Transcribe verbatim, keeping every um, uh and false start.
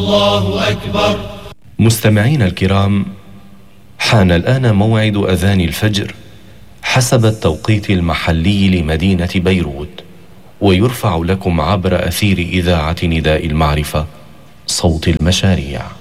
الله أكبر. مستمعين الكرام، حان الآن موعد أذان الفجر حسب التوقيت المحلي لمدينة بيروت، ويرفع لكم عبر أثير إذاعة نداء المعرفة صوت المشاريع.